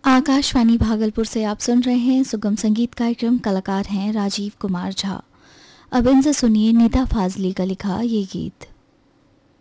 आकाशवाणी भागलपुर से आप सुन रहे हैं सुगम संगीत कार्यक्रम। कलाकार हैं राजीव कुमार झा। अब इनसे सुनिए निदा फाजली का लिखा ये गीत।